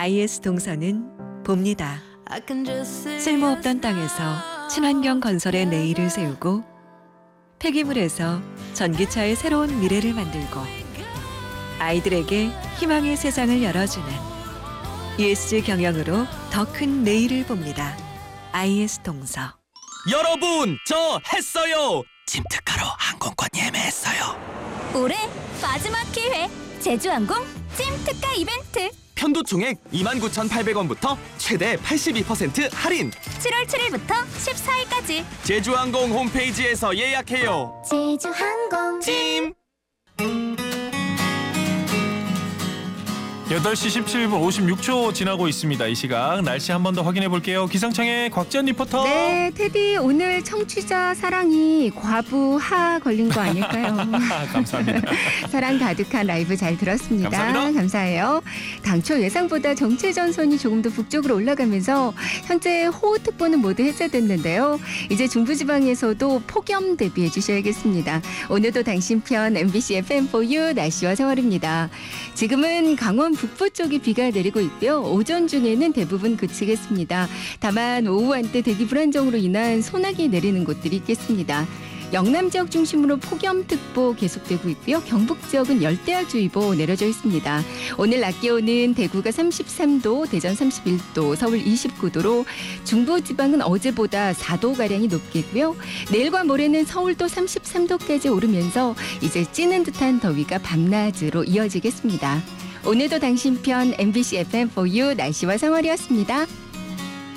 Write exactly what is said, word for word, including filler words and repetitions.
아이에스 동서는 봅니다. 쓸모없던 땅에서 친환경 건설의 내일을 세우고 폐기물에서 전기차의 새로운 미래를 만들고 아이들에게 희망의 세상을 열어주는 이에스지 경영으로 더 큰 내일을 봅니다. 아이에스 동서. 여러분, 저 했어요. 찜특가로 항공권 예매했어요. 올해 마지막 기회 제주항공 찜특가 이벤트 편도 총액 이만 구천팔백 원부터 최대 팔십이 퍼센트 할인. 칠월 칠일부터 십사일까지 제주항공 홈페이지에서 예약해요. 제주항공 찜. 여덟 시 십칠 분 오십육 초 지나고 있습니다. 이 시각 날씨 한 번 더 확인해 볼게요. 기상청의 곽지연 리포터. 네, 테디 오늘 청취자 사랑이 과부하 걸린 거 아닐까요? 감사합니다. 사랑 가득한 라이브 잘 들었습니다. 감사합니다. 감사해요. 당초 예상보다 정체 전선이 조금 더 북쪽으로 올라가면서 현재 호우특보는 모두 해제됐는데요. 이제 중부지방에서도 폭염 대비해 주셔야겠습니다. 오늘도 당신 편 엠비씨 에프엠 포유 날씨와 생활입니다. 지금은 강원 북부 쪽에 비가 내리고 있고요. 오전 중에는 대부분 그치겠습니다. 다만 오후 한때 대기 불안정으로 인한 소나기 내리는 곳들이 있겠습니다. 영남 지역 중심으로 폭염특보 계속되고 있고요. 경북 지역은 열대야주의보 내려져 있습니다. 오늘 낮 기온은 대구가 삼십삼 도, 대전 삼십일 도, 서울 이십구 도로 중부지방은 어제보다 사 도가량이 높겠고요. 내일과 모레는 서울도 삼십삼 도까지 오르면서 이제 찌는 듯한 더위가 밤낮으로 이어지겠습니다. 오늘도 당신 편 엠비씨 에프엠 포유 날씨와 생활이었습니다.